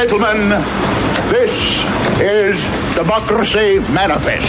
gentlemen, this is Democracy Manifest.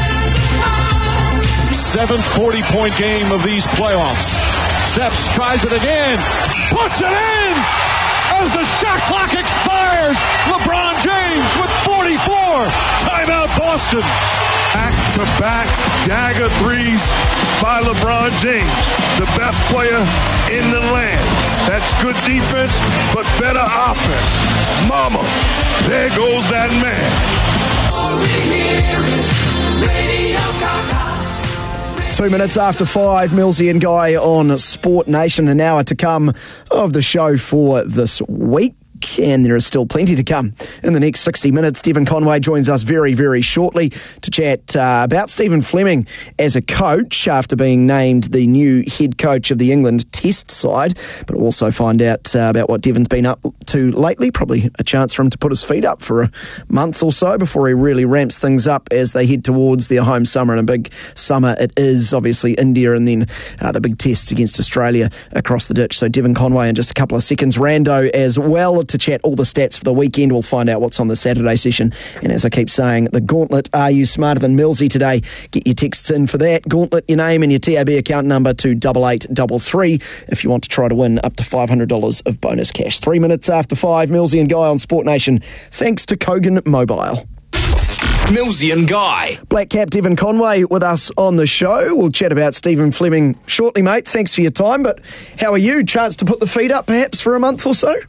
7th 40-point game of these playoffs. Steps, tries it again, puts it in! As the shot clock expires, LeBron James with 44. Timeout Boston. Back-to-back dagger threes by LeBron James, the best player in the land. That's good defense, but better offense. Mama, there goes that man. All we hear is Radio Gaga. 2 minutes after 5, Millsy and Guy on Sport Nation. An hour to come of the show for this week. And there is still plenty to come in the next 60 minutes. Stephen Conway joins us very, very shortly to chat about Stephen Fleming as a coach after being named the new head coach of the England Test side, but also find out about what Devon's been up to lately. Probably a chance for him to put his feet up for a month or so before he really ramps things up as they head towards their home summer. And a big summer it is, obviously India and then the big tests against Australia across the ditch. So Devon Conway in just a couple of seconds. Rando as well to chat all the stats for the weekend. We'll find out what's on the Saturday session. And as I keep saying, the gauntlet, are you smarter than Millsy today? Get your texts in for that. Gauntlet, your name and your TAB account number to 8833 if you want to try to win up to $500 of bonus cash. 3 minutes after 5, Millsy and Guy on Sport Nation, thanks to Kogan Mobile. Millsy and Guy. Black Cap Devon Conway with us on the show. We'll chat about Stephen Fleming shortly, mate. Thanks for your time, but how are you? Chance to put the feet up perhaps for a month or so?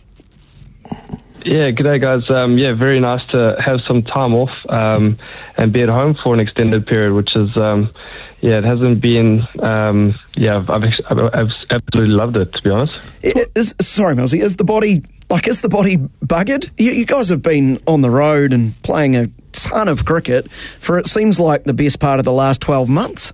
Yeah, g'day guys. Very nice to have some time off and be at home for an extended period, which is, it hasn't been, I've absolutely loved it, to be honest. Sorry, Millsy, is the body buggered? You guys have been on the road and playing a ton of cricket for, it seems like, the best part of the last 12 months.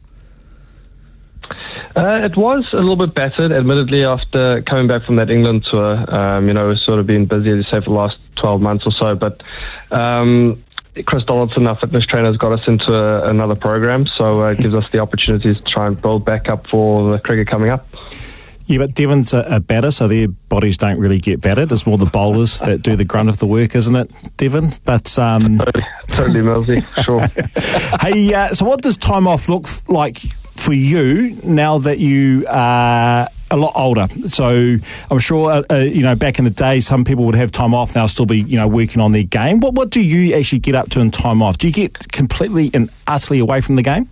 It was a little bit battered, admittedly, after coming back from that England tour. We've sort of been busy, as you say, for the last 12 months or so. But Chris Donaldson, our fitness trainer, has got us into another program. So it gives us the opportunity to try and build back up for the cricket coming up. Yeah, but Devon's a batter, so their bodies don't really get battered. It's more the bowlers that do the grunt of the work, isn't it, Devon? But Totally, Millsy, sure. Hey, so what does time off look like for you now that you are a lot older? So I'm sure, back in the day, some people would have time off. They'll still be, working on their game. What do you actually get up to in time off? Do you get completely and utterly away from the game?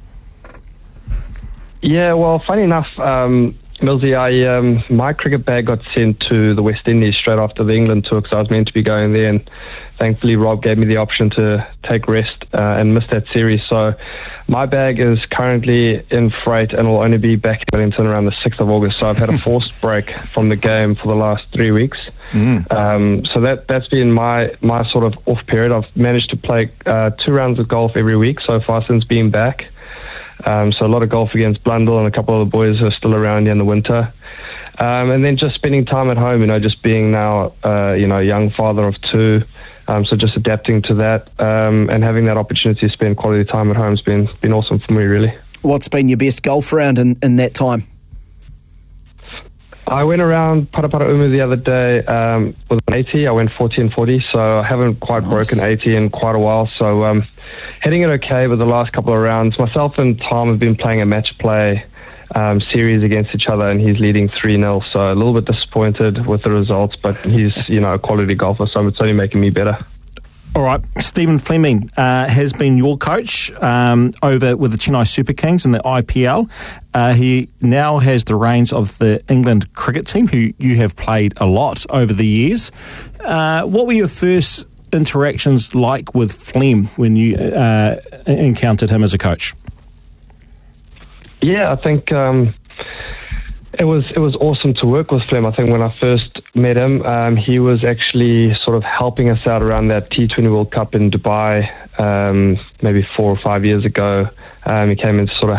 Yeah, well, funny enough, Millsy, my cricket bag got sent to the West Indies straight after the England tour because I was meant to be going there, and thankfully Rob gave me the option to take rest and miss that series. So my bag is currently in freight and will only be back in Wellington around the 6th of August. So I've had a forced break from the game for the last 3 weeks. So that's been my sort of off period. I've managed to play 2 rounds of golf every week so far since being back. So a lot of golf against Blundell and a couple of the boys who are still around here in the winter. And then just spending time at home, just being now, a young father of 2. So just adapting to that and having that opportunity to spend quality time at home has been awesome for me, really. What's been your best golf round in that time? I went around Parapara the other day with an 80. I went 40 and 40, so I haven't quite broken 80 in quite a while. So heading it okay with the last couple of rounds. Myself and Tom have been playing a match play series against each other, and he's leading 3-0. So a little bit disappointed with the results, but he's a quality golfer, so it's only making me better. All right, Stephen Fleming has been your coach over with the Chennai Super Kings in the IPL. He now has the reins of the England cricket team, who you have played a lot over the years. What were your first interactions like with Flem when you encountered him as a coach? Yeah, I think it was awesome to work with Flem. I think when I first met him, he was actually sort of helping us out around that T20 World Cup in Dubai maybe 4 or 5 years ago. He came in to sort of